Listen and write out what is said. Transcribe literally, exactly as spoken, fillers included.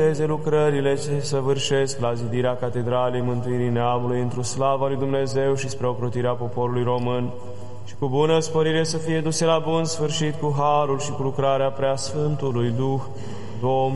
binecuvânteze lucrările ce săvârșesc la zidirea Catedralei Mântuirii Neamului într-o slavă lui Dumnezeu și spre ocrotirea poporului român, și cu bună sporire să fie duse la bun sfârșit cu harul și cu lucrarea Preasfântului Duh, Domnul